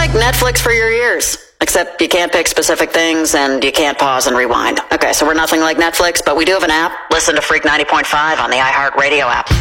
like Netflix for your ears. Except you can't pick specific things and you can't pause and rewind. Okay, so we're nothing like Netflix, but we do have an app. Listen to Freak 90.5 on the iHeartRadio app.